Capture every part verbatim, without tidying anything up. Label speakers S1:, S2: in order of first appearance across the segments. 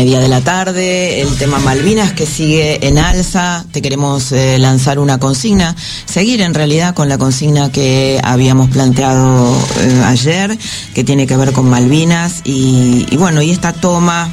S1: Media de la tarde, el tema Malvinas que sigue en alza. Te queremos eh, lanzar una consigna, seguir en realidad con la consigna que habíamos planteado eh, ayer, que tiene que ver con Malvinas y, y bueno, y esta toma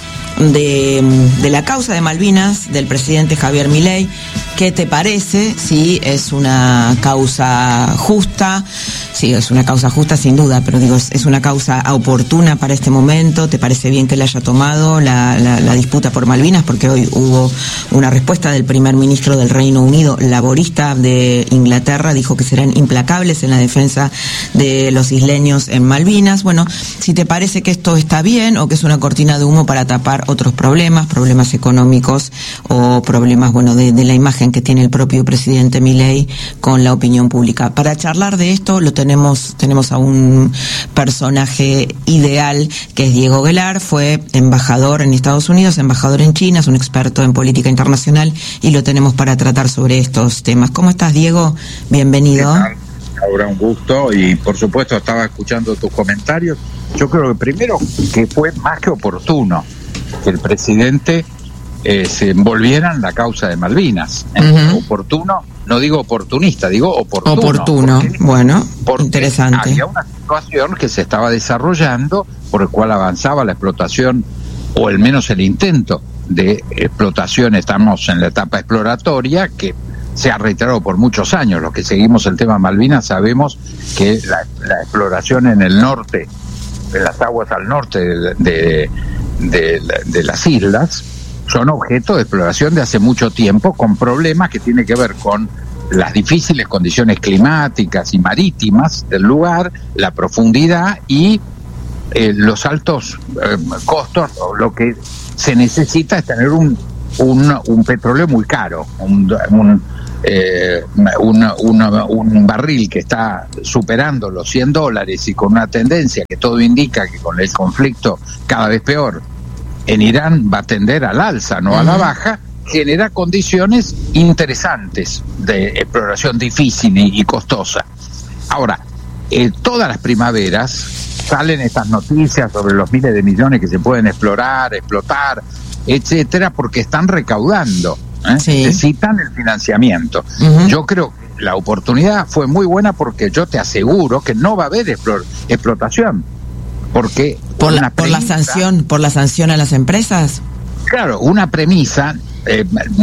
S1: de, de la causa de Malvinas del presidente Javier Milei. ¿Qué te parece? Si es una causa justa. Sí, es una causa justa sin duda, pero digo, es, es una causa oportuna para este momento. ¿Te parece bien que le haya tomado la, la, la disputa por Malvinas? Porque hoy hubo una respuesta del primer ministro del Reino Unido, laborista de Inglaterra, dijo que serán implacables en la defensa de los isleños en Malvinas. Bueno, si te parece que esto está bien o que es una cortina de humo para tapar otros problemas, problemas económicos o problemas, bueno, de, de la imagen que tiene el propio presidente Milei con la opinión pública. Para charlar de esto lo tenemos tenemos a un personaje ideal que es Diego Guelar. Fue embajador en Estados Unidos, embajador en China, es un experto en política internacional y lo tenemos para tratar sobre estos temas. ¿Cómo estás, Diego? Bienvenido.
S2: Ahora un gusto y por supuesto estaba escuchando tus comentarios. Yo creo que primero que fue más que oportuno que el presidente eh, se envolviera en la causa de Malvinas. ¿eh? Uh-huh. Oportuno, no digo oportunista, digo oportuno.
S1: Oportuno,
S2: porque,
S1: bueno,
S2: porque
S1: interesante.
S2: Había una situación que se estaba desarrollando por el cual avanzaba la explotación, o al menos el intento de explotación. Estamos en la etapa exploratoria que se ha reiterado por muchos años. Los que seguimos el tema Malvinas sabemos que la, la exploración en el norte, en las aguas al norte de, de, de, de las islas, son objeto de exploración de hace mucho tiempo, con problemas que tienen que ver con las difíciles condiciones climáticas y marítimas del lugar, la profundidad y eh, los altos eh, costos. Lo que se necesita es tener un, un, un petróleo muy caro, un, un Eh, una, una, un barril que está superando los cien dólares y con una tendencia que todo indica que con el conflicto cada vez peor en Irán va a tender al alza, no a la baja, genera condiciones interesantes de exploración difícil y, y costosa. Ahora, eh, todas las primaveras salen estas noticias sobre los miles de millones que se pueden explorar, explotar, etcétera, porque están recaudando. ¿Eh? Sí. Necesitan el financiamiento. Uh-huh. Yo creo que la oportunidad fue muy buena porque yo te aseguro que no va a haber explor- explotación. Porque
S1: por la, por premisa, la sanción, por la sanción a las empresas.
S2: Claro, una premisa eh,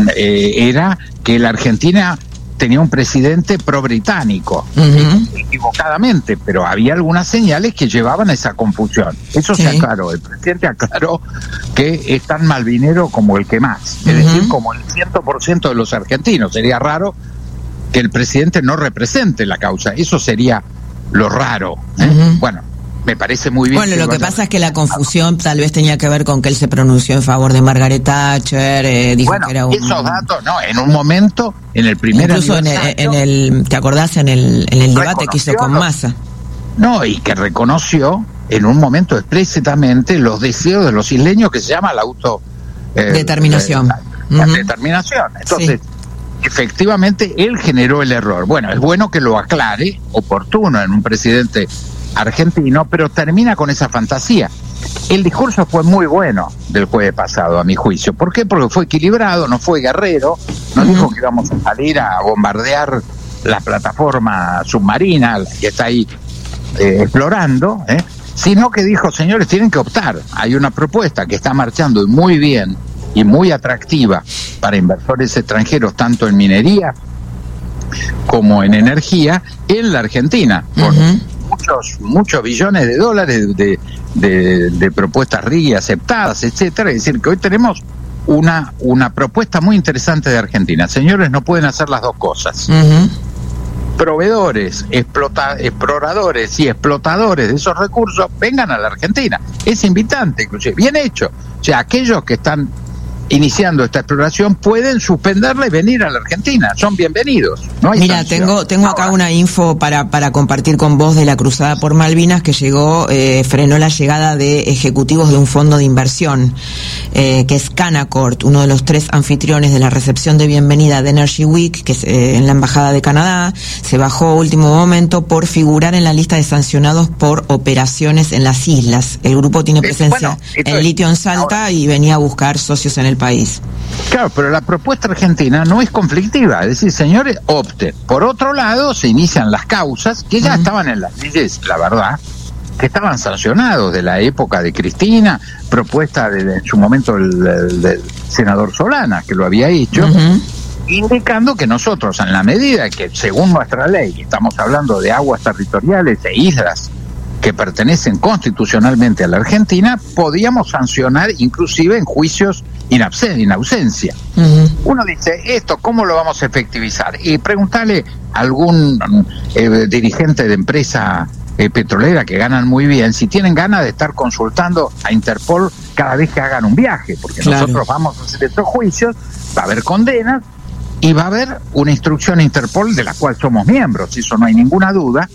S2: eh, era que la Argentina tenía un presidente pro-británico, uh-huh. equivocadamente, pero había algunas señales que llevaban a esa confusión. Eso sí. Se aclaró. El presidente aclaró que es tan malvinero como el que más, es uh-huh. decir, como el cien por ciento de los argentinos. Sería raro que el presidente no represente la causa. Eso sería lo raro. ¿eh? Uh-huh. Bueno, me parece muy bien.
S1: Bueno, lo que pasa es que la confusión tal vez tenía que ver con que él se pronunció en favor de Margaret Thatcher, eh, dijo
S2: bueno,
S1: que era un...
S2: esos datos, no, en un momento, en el primer
S1: Incluso en el, en el, ¿te acordás? En el, en el debate que hizo con Massa.
S2: No, y que reconoció en un momento explícitamente los deseos de los isleños, que se llama la auto...
S1: Eh, determinación.
S2: Eh, la, la
S1: uh-huh.
S2: determinación. Entonces,
S1: sí.
S2: efectivamente, él generó el error. Bueno, es bueno que lo aclare, oportuno en un presidente argentino, pero termina con esa fantasía. El discurso fue muy bueno del jueves pasado, a mi juicio. ¿Por qué? Porque fue equilibrado, no fue guerrero, no uh-huh. dijo que íbamos a salir a bombardear la plataforma submarina que está ahí eh, explorando, ¿eh? sino que dijo, señores, tienen que optar. Hay una propuesta que está marchando muy bien y muy atractiva para inversores extranjeros, tanto en minería como en energía, en la Argentina, con uh-huh. muchos muchos billones de dólares de, de, de propuestas R I G aceptadas, etcétera. Es decir, que hoy tenemos una una propuesta muy interesante de Argentina. Señores, no pueden hacer las dos cosas. Uh-huh. Proveedores, explota, exploradores y explotadores de esos recursos vengan a la Argentina. Es invitante, inclusive, bien hecho. O sea, aquellos que están iniciando esta exploración pueden suspenderla y venir a la Argentina. Son bienvenidos. No hay
S1: Mira,
S2: sanción.
S1: tengo tengo acá
S2: Ahora,
S1: una info para para compartir con vos de la Cruzada por Malvinas que llegó, eh, frenó la llegada de ejecutivos de un fondo de inversión, eh, que es Canaccord, uno de los tres anfitriones de la recepción de bienvenida de Energy Week, que es eh, en la Embajada de Canadá. Se bajó a último momento por figurar en la lista de sancionados por operaciones en las islas. El grupo tiene presencia
S2: bueno,
S1: en litio en Salta ahora, y venía a buscar socios en el país.
S2: Claro, pero la propuesta argentina no es conflictiva, es decir, señores, opten. Por otro lado, se inician las causas que ya uh-huh. estaban en las leyes, la verdad, que estaban sancionados de la época de Cristina, propuesta de, en su momento del, del, del senador Solana, que lo había hecho, uh-huh. indicando que nosotros, en la medida que, según nuestra ley, estamos hablando de aguas territoriales e islas que pertenecen constitucionalmente a la Argentina, podíamos sancionar inclusive en juicios in ausencia. Uh-huh. Uno dice, ¿esto cómo lo vamos a efectivizar? Y preguntarle a algún eh, dirigente de empresa eh, petrolera que ganan muy bien, si tienen ganas de estar consultando a Interpol cada vez que hagan un viaje, porque claro. nosotros vamos a hacer estos juicios, va a haber condenas y va a haber una instrucción a Interpol de la cual somos miembros, eso no hay ninguna duda.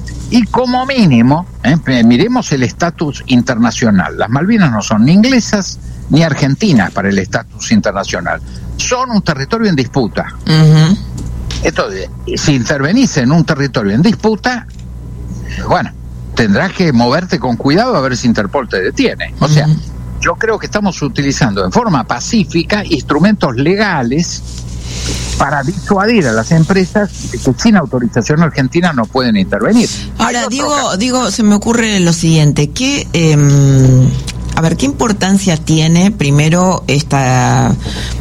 S2: Y como mínimo, eh, miremos el estatus internacional. Las Malvinas no son ni inglesas ni argentinas para el estatus internacional. Son un territorio en disputa. Uh-huh. Entonces, si intervenís en un territorio en disputa, bueno, tendrás que moverte con cuidado a ver si Interpol te detiene. O uh-huh. sea, yo creo que estamos utilizando en forma pacífica instrumentos legales para disuadir a las empresas que sin autorización argentina no pueden intervenir.
S1: Ahora, digo, digo, se me ocurre lo siguiente, que eh, a ver, ¿qué importancia tiene primero esta,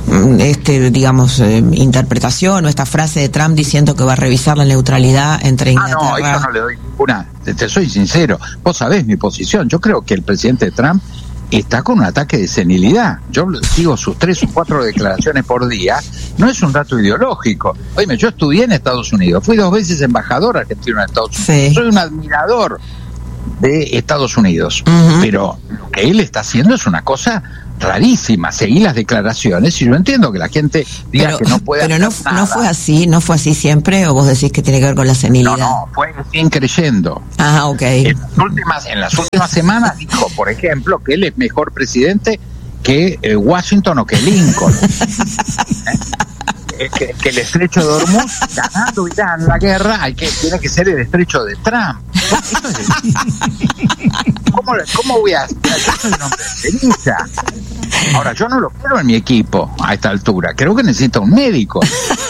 S1: este, digamos, eh, interpretación o esta frase de Trump diciendo que va a revisar la neutralidad entre Inglaterra?
S2: Ah, no, eso no le doy ninguna. Te, te soy sincero. Vos sabés mi posición. Yo creo que el presidente Trump está con un ataque de senilidad. Yo sigo sus tres o cuatro declaraciones por día. No es un dato ideológico. Oye, yo estudié en Estados Unidos. Fui dos veces embajador argentino en Estados Unidos. Sí. Soy un admirador de Estados Unidos. Uh-huh. Pero lo que él está haciendo es una cosa rarísima. Seguí las declaraciones y yo entiendo que la gente diga
S1: pero,
S2: que no puede
S1: pero
S2: hacer
S1: no,
S2: nada.
S1: no fue así, no fue así siempre, o vos decís que tiene que ver con la senilidad.
S2: No, no, fue sin creyendo.
S1: Ah, ok.
S2: En las últimas, en las últimas semanas dijo, por ejemplo, que él es mejor presidente que eh, Washington o que Lincoln. ¿Eh? Que, que el estrecho de Hormuz, ganando Irán la guerra, hay que tiene que ser el estrecho de Trump. ¿Cómo, ¿Cómo voy a...? Yo soy un hombre de ceniza. Ahora, yo no lo quiero en mi equipo a esta altura. Creo que necesita un médico.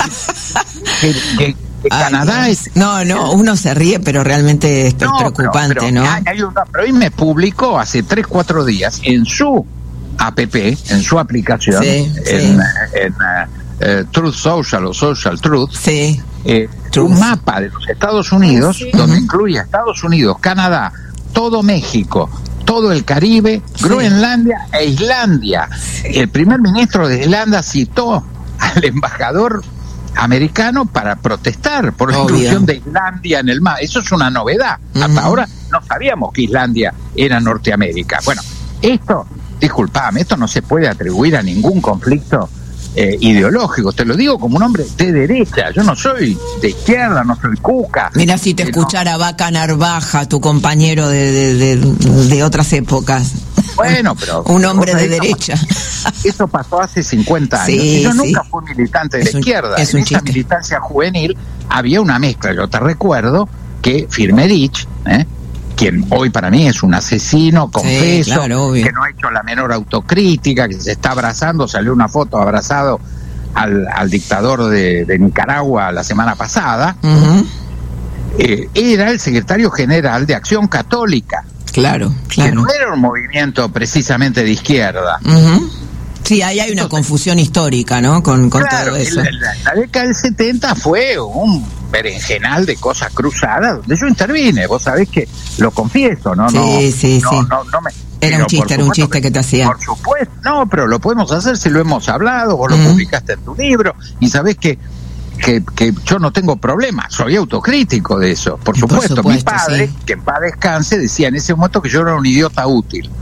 S2: que, que, que Canadá
S1: Ay,
S2: es...
S1: No, no, uno se ríe, pero realmente es no, preocupante,
S2: pero, pero
S1: ¿no?
S2: Hay, hay una, pero hoy me publicó hace tres, cuatro días en su app, en su aplicación,
S1: sí,
S2: en,
S1: sí.
S2: en uh, Truth Social o Social Truth,
S1: sí.
S2: eh,
S1: Truth.
S2: un mapa de los Estados Unidos, sí. donde uh-huh. incluye a Estados Unidos, Canadá, todo México, todo el Caribe, sí. Groenlandia e Islandia. Sí. El primer ministro de Islandia citó al embajador americano para protestar por la
S1: Obvio.
S2: inclusión de Islandia en el mar. Eso es una novedad. Uh-huh. Hasta ahora no sabíamos que Islandia era Norteamérica. Bueno, esto, disculpame, esto no se puede atribuir a ningún conflicto Eh, ideológico, te lo digo como un hombre de derecha, yo no soy de izquierda, no soy cuca.
S1: Mira, si te escuchara no. Vaca Narvaja, tu compañero de, de, de, de otras épocas.
S2: Bueno, pero...
S1: un hombre de derecha.
S2: Eso pasó hace cincuenta años.
S1: Sí,
S2: y yo
S1: sí.
S2: nunca fui militante de
S1: es
S2: la
S1: un,
S2: izquierda.
S1: Es
S2: en
S1: un
S2: esa
S1: chiste.
S2: militancia juvenil había una mezcla. Yo te recuerdo que Firmenich, ¿eh? quien hoy para mí es un asesino, confeso,
S1: sí, claro,
S2: que no ha hecho la menor autocrítica, que se está abrazando, salió una foto abrazado al, al dictador de, de Nicaragua la semana pasada, uh-huh. eh, era el secretario general de Acción Católica.
S1: Claro, claro.
S2: Que no era un movimiento precisamente de izquierda.
S1: Uh-huh. Sí, ahí hay una Entonces, confusión histórica, ¿no? Con, con
S2: claro,
S1: todo eso.
S2: La, la, la década del setenta fue un berenjenal de cosas cruzadas donde yo intervine, vos sabés que lo confieso, ¿no?
S1: Sí,
S2: no,
S1: sí,
S2: no,
S1: sí.
S2: No, no me,
S1: era un chiste, era un chiste que, que te hacía.
S2: Por supuesto, no, pero lo podemos hacer si lo hemos hablado, vos lo mm. publicaste en tu libro, y sabés que, que, que yo no tengo problema, soy autocrítico de eso, por supuesto. Por supuesto Mi padre, sí. que en paz descanse, decía en ese momento que yo era un idiota útil.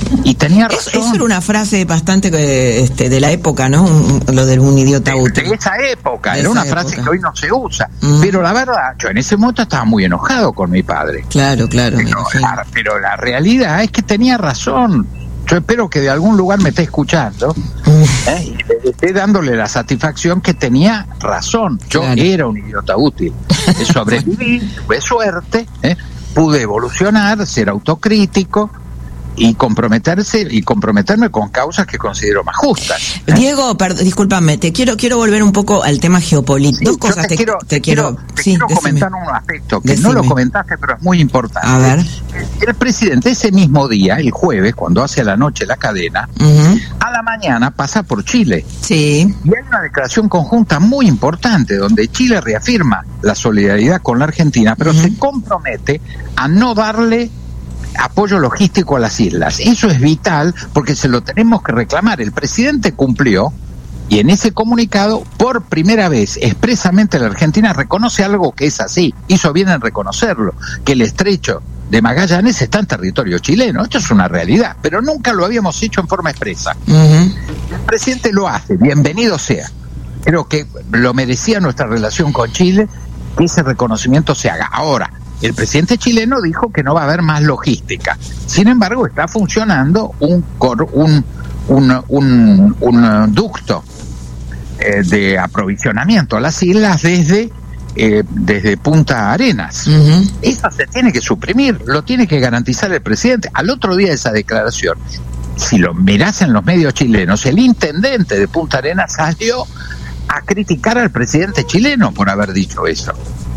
S2: Y tenía razón.
S1: Eso, eso era una frase bastante este, de la época, ¿no? Un, lo de un idiota útil.
S2: De, de esa época,
S1: de
S2: era
S1: esa
S2: una
S1: época.
S2: frase que hoy no se usa.
S1: Mm.
S2: Pero la verdad, yo en ese momento estaba muy enojado con mi padre.
S1: Claro, claro, me
S2: Pero
S1: imagino.
S2: la, pero la realidad es que tenía razón. Yo espero que de algún lugar me esté escuchando ¿eh? y le esté dándole la satisfacción que tenía razón. Yo
S1: Claro.
S2: era un idiota útil. Sobreviví, tuve suerte, ¿eh? pude evolucionar, ser autocrítico y comprometerse y comprometerme con causas que considero más justas. ¿eh?
S1: Diego, perd- discúlpame, te quiero quiero volver un poco al tema geopolítico.
S2: Sí,
S1: Dos
S2: yo
S1: cosas
S2: te, quiero, te quiero, te
S1: sí,
S2: quiero
S1: decime.
S2: comentar un aspecto que
S1: Decime.
S2: no lo comentaste, pero es muy importante.
S1: A ver.
S2: El presidente ese mismo día, el jueves, cuando hace a la noche la cadena,
S1: Ujú.
S2: a la mañana pasa por Chile.
S1: Sí.
S2: Y hay una declaración conjunta muy importante donde Chile reafirma la solidaridad con la Argentina, pero
S1: Ujú.
S2: se compromete a no darle apoyo logístico a las islas. Eso es vital porque se lo tenemos que reclamar. El presidente cumplió y en ese comunicado, por primera vez, expresamente la Argentina reconoce algo que es así. Hizo bien en reconocerlo, que el estrecho de Magallanes está en territorio chileno. Esto es una realidad, pero nunca lo habíamos hecho en forma expresa.
S1: Ujú.
S2: El presidente lo hace, bienvenido sea. Creo que lo merecía nuestra relación con Chile, que ese reconocimiento se haga. Ahora, el presidente chileno dijo que no va a haber más logística. Sin embargo, está funcionando un cor, un, un, un, un ducto eh, de aprovisionamiento a las islas desde, eh, desde Punta Arenas.
S1: Ujú.
S2: Eso se tiene que suprimir, lo tiene que garantizar el presidente. Al otro día de esa declaración, si lo mirás en los medios chilenos, el intendente de Punta Arenas salió a criticar al presidente chileno por haber dicho eso.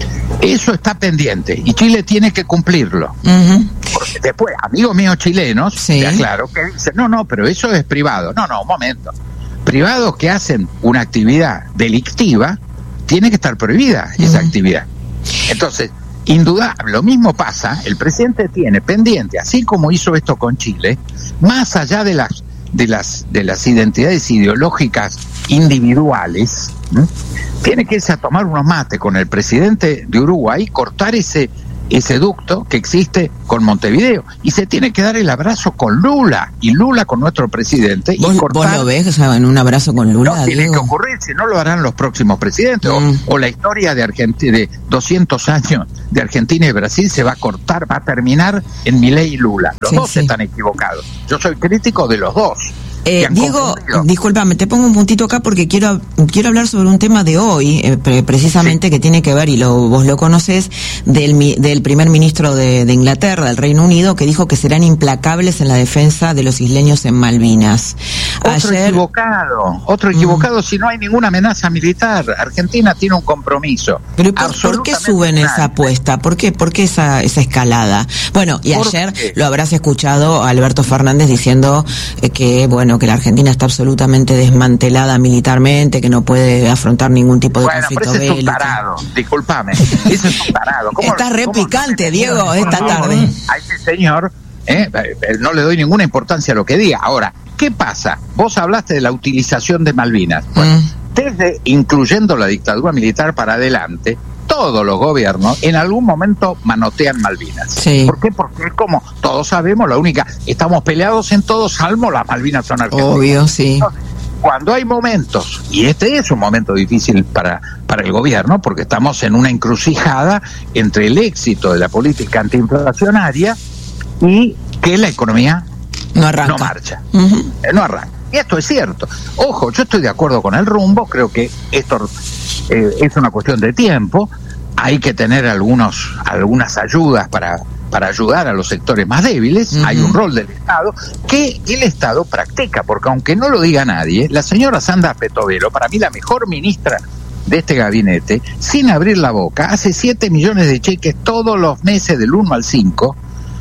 S2: Eso está pendiente y Chile tiene que cumplirlo.
S1: Ujú.
S2: Porque después, amigos míos chilenos,
S1: Sí.
S2: te aclaro, que dicen, no, no, pero eso es privado. No, no, un momento. Privados que hacen una actividad delictiva, tiene que estar prohibida esa
S1: Ujú.
S2: actividad. Entonces, indudable, lo mismo pasa, el presidente tiene pendiente, así como hizo esto con Chile, más allá de las de las de las identidades ideológicas individuales, ¿m? tiene que irse a tomar unos mates con el presidente de Uruguay, cortar ese ese ducto que existe con Montevideo, y se tiene que dar el abrazo con Lula, y Lula con nuestro presidente, y
S1: ¿Vos,
S2: cortar.
S1: vos lo ves, o sea, en un abrazo con Lula,
S2: No tiene
S1: Diego?
S2: que ocurrir, si no lo harán los próximos presidentes.
S1: Mm.
S2: O, o la historia de Argentina, de doscientos años de Argentina y Brasil se va a cortar, va a terminar en Milei y Lula. Los
S1: Sí,
S2: dos
S1: sí.
S2: están equivocados. Yo soy crítico de los dos.
S1: Eh,
S2: que han
S1: Diego,
S2: confundido.
S1: discúlpame, te pongo un puntito acá porque quiero quiero hablar sobre un tema de hoy, eh, pre- precisamente
S2: Sí.
S1: que tiene que ver, y lo vos lo conocés, del, mi- del primer ministro de, de Inglaterra, del Reino Unido, que dijo que serán implacables en la defensa de los isleños en Malvinas.
S2: Otro equivocado, otro equivocado si no hay ninguna amenaza militar. Argentina tiene un compromiso.
S1: Pero ¿por, ¿por qué
S2: absolutamente
S1: suben esa
S2: unánime.
S1: apuesta? ¿Por qué, por qué esa, esa escalada? Bueno, y
S2: ¿Por
S1: ayer
S2: qué?
S1: lo habrás escuchado a Alberto Fernández diciendo eh, que, bueno, que la Argentina está absolutamente desmantelada militarmente, que no puede afrontar ningún tipo de
S2: Bueno, pero
S1: conflicto
S2: ese es un
S1: bélico.
S2: tarado, discúlpame. Ese es un tarado. ¿Cómo-
S1: Está re
S2: cómo-
S1: picante, Diego, esta
S2: No,
S1: tarde.
S2: A ese señor eh, eh, no le doy ninguna importancia a lo que diga. Ahora, ¿qué pasa? Vos hablaste de la utilización de Malvinas. Bueno,
S1: Mm.
S2: desde, incluyendo la dictadura militar para adelante, todos los gobiernos en algún momento manotean Malvinas.
S1: Sí.
S2: ¿Por qué? Porque es como todos sabemos, la única, estamos peleados en todos, salvo las Malvinas son argentinas.
S1: Obvio, sí.
S2: Cuando hay momentos, y este es un momento difícil para, para el gobierno, porque estamos en una encrucijada entre el éxito de la política antiinflacionaria y que la economía
S1: No arranca.
S2: no marcha,
S1: Ujú.
S2: eh, no arranca. Y esto es cierto. Ojo, yo estoy de acuerdo con el rumbo, creo que esto eh, es una cuestión de tiempo, hay que tener algunos algunas ayudas para para ayudar a los sectores más débiles,
S1: Ujú.
S2: hay un rol del Estado que el Estado practica, porque aunque no lo diga nadie, la señora Sandra Petovelo, para mí la mejor ministra de este gabinete, sin abrir la boca, hace siete millones de cheques todos los meses del uno al cinco,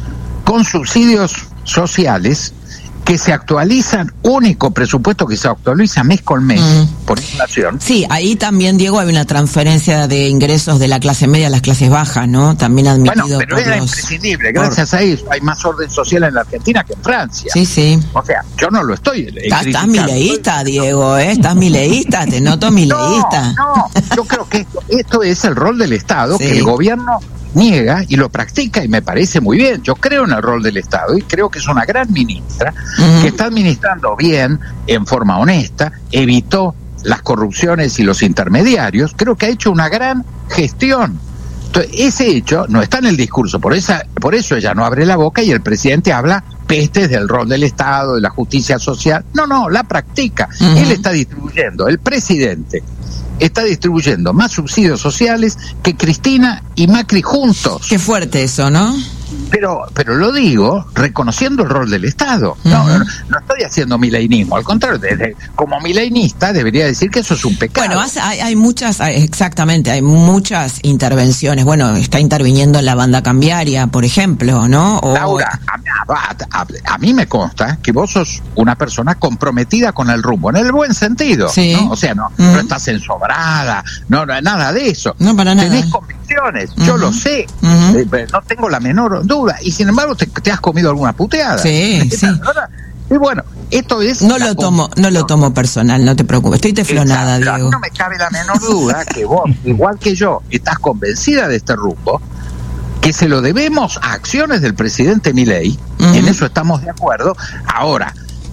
S2: con subsidios sociales que se actualizan, único presupuesto que se actualiza mes con mes
S1: Mm.
S2: por inflación.
S1: Sí, ahí también, Diego, hay una transferencia de ingresos de la clase media a las clases bajas, ¿no? También admitido
S2: Bueno, pero
S1: por
S2: era
S1: los...
S2: imprescindible.
S1: por-
S2: Gracias a eso hay más orden social en la Argentina que en Francia.
S1: Sí, sí.
S2: O sea, yo no lo estoy eh,
S1: Estás, estás
S2: criticando.
S1: mileísta, Diego, ¿eh? Estás mileísta, te noto mileísta.
S2: No, no, yo creo que esto, esto es el rol del Estado,
S1: Sí.
S2: que el gobierno niega y lo practica, y me parece muy bien. Yo creo en el rol del Estado y creo que es una gran ministra uh-huh. que está administrando bien, en forma honesta, evitó las corrupciones y los intermediarios. Creo que ha hecho una gran gestión. Entonces, ese hecho no está en el discurso, por esa, por eso ella no abre la boca y el presidente habla pestes del rol del Estado, de la justicia social. No, no, la practica. Uh-huh. Él está distribuyendo, el presidente está distribuyendo más subsidios sociales que Cristina y Macri juntos.
S1: Qué fuerte eso, ¿no?
S2: Pero, pero lo digo reconociendo el rol del Estado. Uh-huh. No, no, no estoy haciendo mileinismo, al contrario, desde, como mileinista debería decir que eso es un pecado.
S1: Bueno, hay, hay muchas, exactamente, hay muchas intervenciones. Bueno, está interviniendo en la banda cambiaria, por ejemplo, ¿no? O...
S2: Laura, a, a, a, a mí me consta que vos sos una persona comprometida con el rumbo, en el buen sentido, sí. ¿no? O sea, no, uh-huh. no estás ensobrada, no, no, nada de eso.
S1: No, para nada.
S2: Tenés convicciones, uh-huh. yo lo sé,
S1: uh-huh.
S2: eh, no tengo la menor duda, y sin embargo te, te has comido alguna puteada.
S1: Sí, sí.
S2: Y bueno, esto es...
S1: No lo tomo, no lo tomo personal, no te preocupes, estoy teflonada,
S2: Exacto,
S1: Diego.
S2: No me cabe la menor duda que vos, igual que yo, estás convencida de este rumbo, que se lo debemos a acciones del presidente Milei, uh-huh. en eso estamos de acuerdo. Ahora,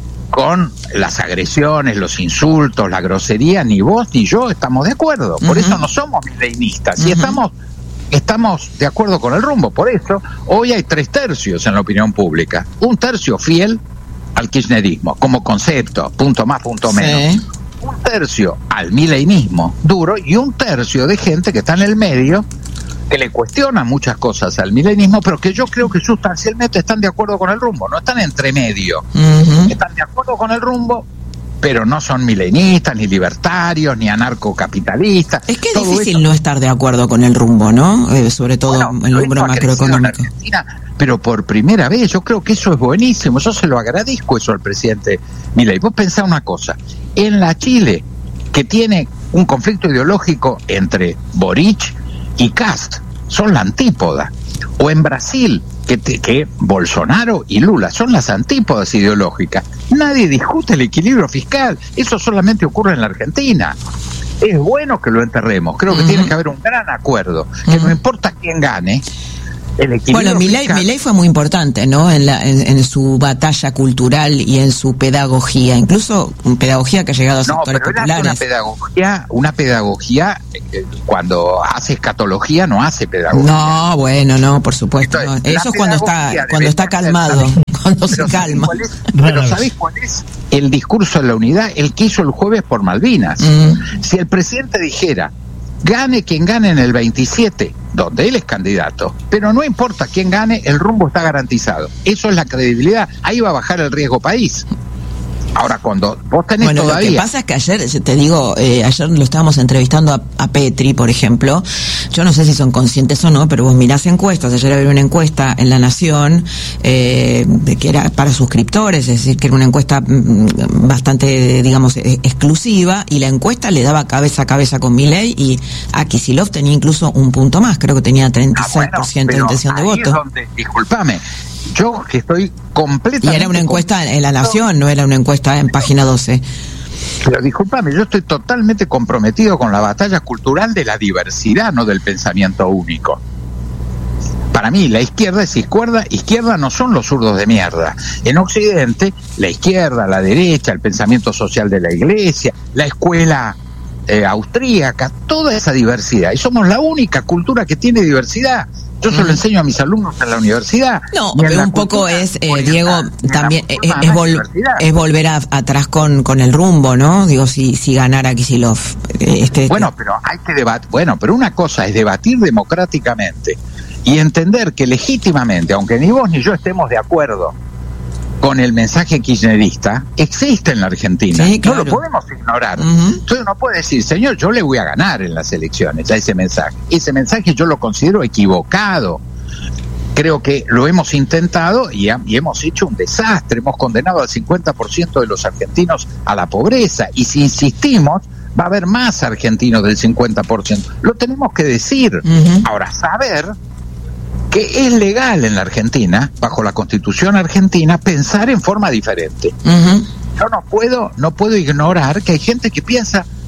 S2: con las agresiones, los insultos, la grosería, ni vos ni yo estamos de acuerdo. Por uh-huh. eso no somos mileinistas, uh-huh. y estamos... Estamos de acuerdo con el rumbo. Por eso hoy hay tres tercios en la opinión pública. Un tercio fiel al kirchnerismo como concepto, punto más, punto menos. Sí. Un tercio al mileinismo duro y un tercio de gente que está en el medio, que le cuestiona muchas cosas al milenismo, pero que yo creo que sustancialmente están de acuerdo con el rumbo. No están entre medio. Uh-huh. Están de acuerdo con el rumbo, pero no son milenistas, ni libertarios, ni anarcocapitalistas.
S1: Es que es difícil eso. No estar de acuerdo con el rumbo, ¿no? Eh, sobre todo bueno, el rumbo macroeconómico.
S2: Pero por primera vez, yo creo que eso es buenísimo. Yo se lo agradezco eso al presidente Milei. Vos pensá una cosa, en la Chile, que tiene un conflicto ideológico entre Boric y Kast, son la antípoda. O en Brasil, que, te, que Bolsonaro y Lula son las antípodas ideológicas. Nadie discute el equilibrio fiscal, eso solamente ocurre en la Argentina. Es bueno que lo enterremos, creo que uh-huh. tiene que haber un gran acuerdo, que uh-huh. no importa quién gane, el equilibrio
S1: bueno, Milei,
S2: fiscal...
S1: Milei fue muy importante, ¿no? En, la, en, en su batalla cultural y en su pedagogía, incluso pedagogía que ha llegado a
S2: no,
S1: sectores
S2: pero
S1: populares.
S2: Una pedagogía, una pedagogía eh, cuando hace escatología no hace pedagogía.
S1: No, bueno, no, por supuesto. Entonces, no. Eso es cuando está, cuando está calmado, cuando se calma.
S2: ¿Cuál es? Pero ¿sabés cuál es el discurso de la unidad? El que hizo el jueves por Malvinas.
S1: Mm.
S2: Si el presidente dijera, gane quien gane en el veintisiete, donde él es candidato, pero no importa quién gane, el rumbo está garantizado. Eso es la credibilidad. Ahí va a bajar el riesgo país. Ahora, cuando vos tenés
S1: bueno,
S2: todavía...
S1: Lo que pasa es que ayer, te digo, eh, ayer lo estábamos entrevistando a, a Petri, por ejemplo. Yo no sé si son conscientes o no, pero vos mirás encuestas. Ayer había una encuesta en La Nación eh, que era para suscriptores, es decir, que era una encuesta mm, bastante, digamos, eh, exclusiva, y la encuesta le daba cabeza a cabeza con Milei, y a Kicillof tenía incluso un punto más, creo que tenía treinta y seis por ciento ah, bueno, de intención de voto.
S2: Es donde, disculpame, yo que estoy completamente...
S1: Y era una encuesta en La Nación, no era una encuesta en Página doce.
S2: Pero discúlpame, yo estoy totalmente comprometido con la batalla cultural de la diversidad, no del pensamiento único. Para mí, la izquierda es izquierda, izquierda no son los zurdos de mierda. En Occidente, la izquierda, la derecha, el pensamiento social de la iglesia, la escuela eh, austríaca, toda esa diversidad. Y somos la única cultura que tiene diversidad. Yo se lo enseño a mis alumnos en la universidad.
S1: No, pero un poco es, eh, Diego, también es, es, vol es volver a, atrás con, con el rumbo, ¿no? Digo, si, si ganara Kicillof. Este,
S2: bueno, pero hay que debatir. Bueno, pero una cosa es debatir democráticamente y entender que legítimamente, aunque ni vos ni yo estemos de acuerdo con el mensaje kirchnerista, existe en la Argentina. Sí, claro. No lo podemos ignorar. Uh-huh. Entonces uno puede decir, señor, yo le voy a ganar en las elecciones a ese mensaje. Ese mensaje yo lo considero equivocado. Creo que lo hemos intentado y, ha, y hemos hecho un desastre. Hemos condenado al cincuenta por ciento de los argentinos a la pobreza. Y si insistimos, va a haber más argentinos del cincuenta por ciento. Lo tenemos que decir. Uh-huh. Ahora, saber que es legal en la Argentina, bajo la Constitución argentina, pensar en forma diferente. Uh-huh. Yo no puedo, no puedo ignorar que hay gente que piensa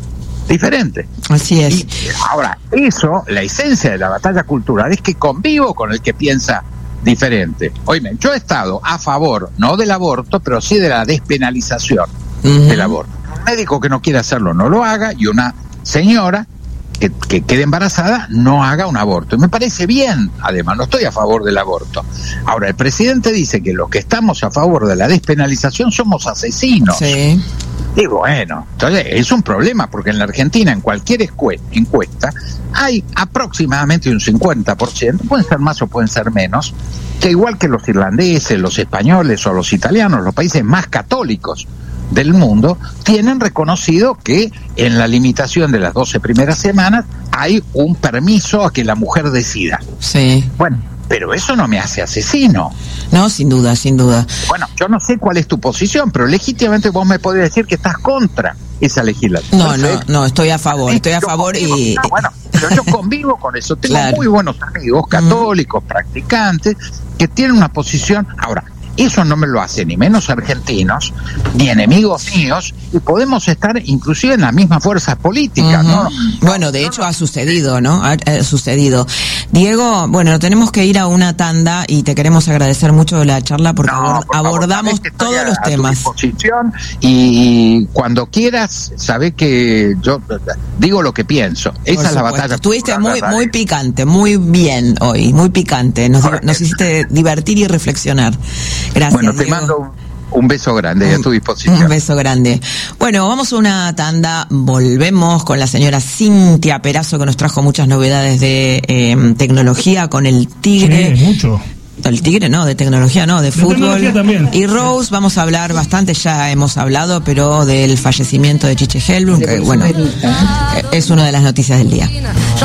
S2: diferente.
S1: Así es.
S2: Y ahora, eso, la esencia de la batalla cultural es que convivo con el que piensa diferente. Oíme, yo he estado a favor, no del aborto, pero sí de la despenalización uh-huh. del aborto. Un médico que no quiere hacerlo no lo haga, y una señora que, que quede embarazada no haga un aborto. Y me parece bien, además, no estoy a favor del aborto. Ahora, el presidente dice que los que estamos a favor de la despenalización somos asesinos.
S1: Sí.
S2: Y bueno, entonces es un problema, porque en la Argentina, en cualquier encuesta, hay aproximadamente un cincuenta por ciento, pueden ser más o pueden ser menos, que igual que los irlandeses, los españoles o los italianos, los países más católicos del mundo, tienen reconocido que en la limitación de las doce primeras semanas hay un permiso a que la mujer decida.
S1: Sí.
S2: Bueno, pero eso no me hace asesino.
S1: No, sin duda, sin duda.
S2: Bueno, yo no sé cuál es tu posición, pero legítimamente vos me podés decir que estás contra esa legislación.
S1: No, no, no, estoy a favor, estoy a favor y...
S2: No, bueno, pero yo convivo con eso. Tengo claro. muy buenos amigos católicos, mm. practicantes, que tienen una posición... Ahora, eso no me lo hace ni menos argentinos, ni enemigos míos, y podemos estar inclusive en las mismas fuerzas políticas, uh-huh. ¿no?
S1: Bueno, de hecho ha sucedido, ¿no? Ha, ha sucedido. Diego, bueno, tenemos que ir a una tanda y te queremos agradecer mucho la charla porque no, por abordamos favor, todos los a temas.
S2: Tu disposición, y cuando quieras, sabés que yo digo lo que pienso. Esa por es supuesto. La batalla.
S1: Estuviste muy, muy picante, muy bien hoy, muy picante. Nos, nos hiciste divertir y reflexionar. Gracias,
S2: bueno, te
S1: Diego.
S2: mando un, un beso grande
S1: un,
S2: a tu disposición.
S1: Un beso grande. Bueno, vamos a una tanda, volvemos con la señora Cintia Perazo, que nos trajo muchas novedades de eh, tecnología con el Tigre.
S3: Sí, mucho.
S1: El Tigre no, de tecnología no, de, de fútbol.
S3: También.
S1: Y Rose, vamos a hablar bastante, ya hemos hablado, pero del fallecimiento de Chiche Helblum, que bueno, es una de las noticias del día.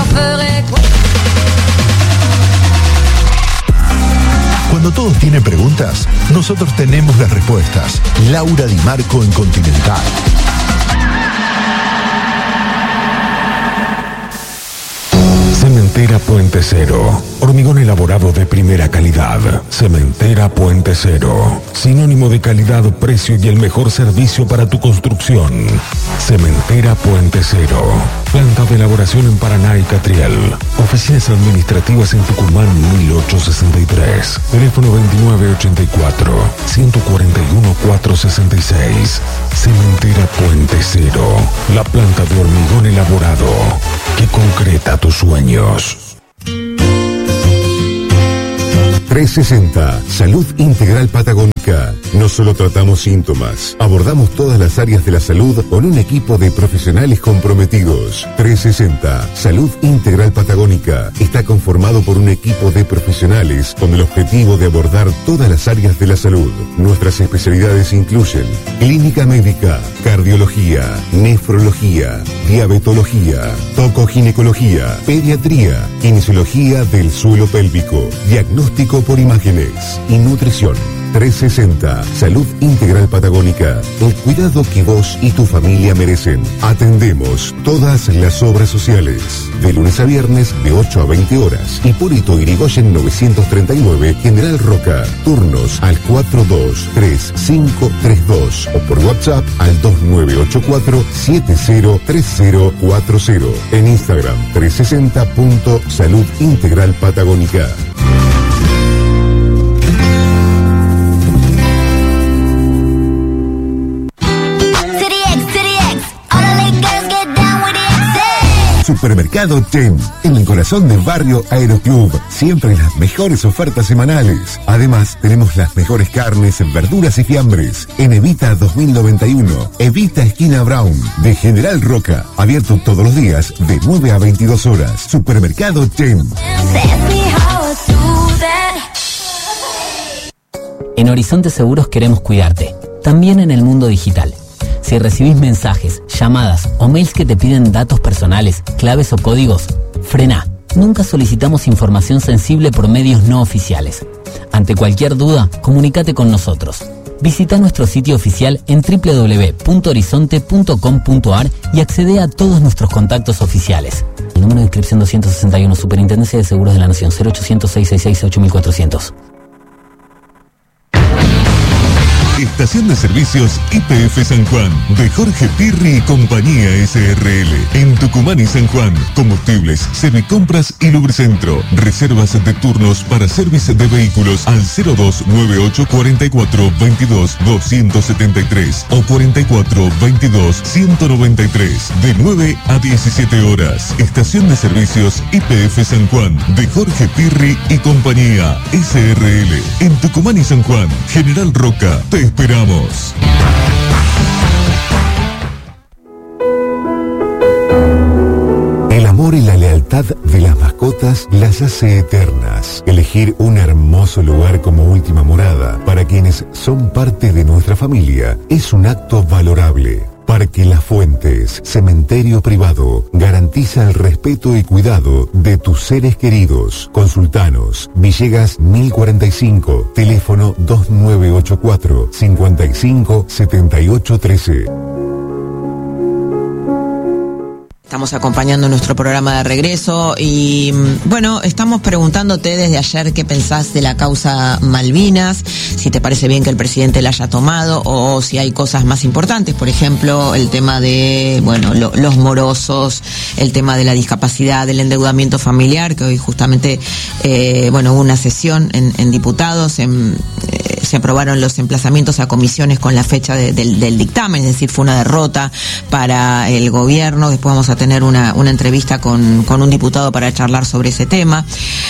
S4: Cuando todos tienen preguntas, nosotros tenemos las respuestas. Laura Di Marco en Continental. Cementera Puente Cero. Hormigón elaborado de primera calidad. Cementera Puente Cero. Sinónimo de calidad, precio y el mejor servicio para tu construcción. Cementera Puente Cero. Planta de elaboración en Paraná y Catriel. Oficinas administrativas en Tucumán mil ochocientos sesenta y tres. Teléfono veintinueve ochenta y cuatro, ciento cuarenta y uno, cuatrocientos sesenta y seis. Cementera Puente Cero. La planta de hormigón elaborado que concreta tus sueños. trescientos sesenta, Salud Integral Patagónica. No solo tratamos síntomas, abordamos todas las áreas de la salud con un equipo de profesionales comprometidos. trescientos sesenta, Salud Integral Patagónica. Está conformado por un equipo de profesionales con el objetivo de abordar todas las áreas de la salud. Nuestras especialidades incluyen clínica médica, cardiología, nefrología, diabetología, tocoginecología, pediatría, kinesiología del suelo pélvico, diagnóstico por imágenes y nutrición. trescientos sesenta, Salud Integral Patagónica. El cuidado que vos y tu familia merecen. Atendemos todas las obras sociales. De lunes a viernes, de ocho a veinte horas. Hipólito Yrigoyen novecientos treinta y nueve, General Roca. Turnos al cuatro dos tres cinco tres dos o por WhatsApp al dos nueve ocho cuatro siete cero tres cero cuatro cero. En Instagram, trescientos sesenta punto Salud Integral Patagónica. Supermercado Ten, en el corazón del barrio Aeroclub, siempre las mejores ofertas semanales. Además, tenemos las mejores carnes, verduras y fiambres. En Evita dos mil noventa y uno, Evita esquina Brown, de General Roca, abierto todos los días de nueve a veintidós horas. Supermercado Ten.
S5: En Horizonte Seguros queremos cuidarte, también en el mundo digital. Si recibís mensajes, llamadas o mails que te piden datos personales, claves o códigos, frená. Nunca solicitamos información sensible por medios no oficiales. Ante cualquier duda, comunícate con nosotros. Visita nuestro sitio oficial en doble u doble u doble u punto horizonte punto com punto a r y accede a todos nuestros contactos oficiales. El número de inscripción doscientos sesenta y uno, Superintendencia de Seguros de la Nación, cero ochocientos, seiscientos sesenta y seis, ocho mil cuatrocientos.
S4: Estación de Servicios Y P F San Juan, de Jorge Pirri y Compañía S R L. En Tucumán y San Juan, combustibles, servicompras y lubricentro. Reservas de turnos para servicio de vehículos al cero dos nueve ocho cuatro cuatro veintidós doscientos setenta y tres o cuarenta y cuatro veintidós ciento noventa y tres, de nueve a diecisiete horas. Estación de Servicios Y P F San Juan, de Jorge Pirri y Compañía S R L. En Tucumán y San Juan, General Roca, te esperamos. El amor y la lealtad de las mascotas las hace eternas. Elegir un hermoso lugar como última morada para quienes son parte de nuestra familia es un acto valorable. Parque Las Fuentes, cementerio privado, garantiza el respeto y cuidado de tus seres queridos. Consultanos, Villegas mil cuarenta y cinco, teléfono dos nueve ocho cuatro, cinco cinco, siete ocho uno tres.
S1: Estamos acompañando nuestro programa de regreso y, bueno, estamos preguntándote desde ayer qué pensás de la causa Malvinas, si te parece bien que el presidente la haya tomado o si hay cosas más importantes, por ejemplo, el tema de, bueno, lo, los morosos, el tema de la discapacidad, del endeudamiento familiar, que hoy justamente, eh, bueno, hubo una sesión en, en diputados, en, eh, se aprobaron los emplazamientos a comisiones con la fecha de, del, del dictamen, es decir, fue una derrota para el gobierno. Después vamos a tener una, una entrevista con, con un diputado para charlar sobre ese tema.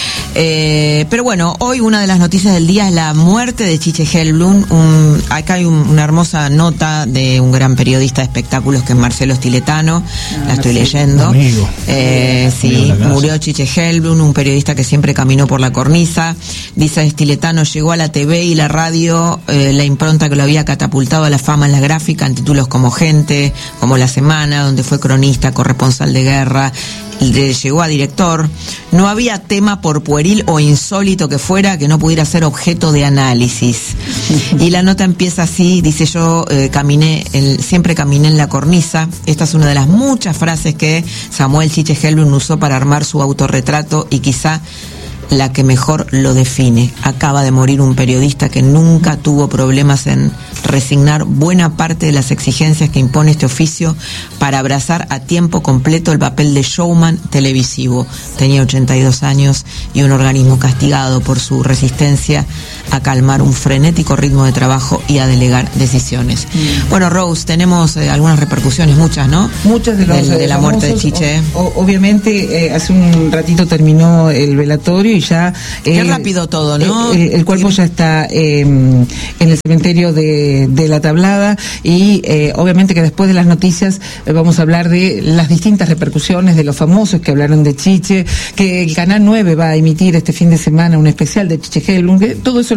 S1: Eh, pero bueno, hoy una de las noticias del día es la muerte de Chiche Helblum. Un, acá hay un, una hermosa nota de un gran periodista de espectáculos que es Marcelo Stiletano, ah, la estoy sí, leyendo. Amigo. Eh, sí, murió Chiche Helblum, un periodista que siempre caminó por la cornisa. Dice Stiletano, llegó a la T V y la radio, eh, la impronta que lo había catapultado a la fama en la gráfica, en títulos como Gente, como La Semana, donde fue cronista, corresponsal de guerra, le llegó a director. No había tema, por pueril o insólito que fuera, que no pudiera ser objeto de análisis. Y la nota empieza así, dice: yo eh, caminé, el, siempre caminé en la cornisa. Esta es una de las muchas frases que Samuel Chiche Helblum usó para armar su autorretrato y quizá la que mejor lo define. Acaba de morir un periodista que nunca tuvo problemas en resignar buena parte de las exigencias que impone este oficio para abrazar a tiempo completo el papel de showman televisivo. Tenía ochenta y dos años y un organismo castigado por su resistencia a calmar un frenético ritmo de trabajo y a delegar decisiones. Mm. Bueno, Rose, tenemos eh, algunas repercusiones, muchas, ¿no?
S3: Muchas de, los,
S1: de, de la
S3: famosos,
S1: muerte de Chiche.
S3: O, o, obviamente, eh, hace un ratito terminó el velatorio y ya...
S1: Qué
S3: eh,
S1: rápido todo, ¿no?
S3: El, el cuerpo ya está eh, en el cementerio de, de La Tablada y eh, obviamente que después de las noticias eh, vamos a hablar de las distintas repercusiones de los famosos que hablaron de Chiche, que el Canal nueve va a emitir este fin de semana un especial de Chiche Helblum, que todo eso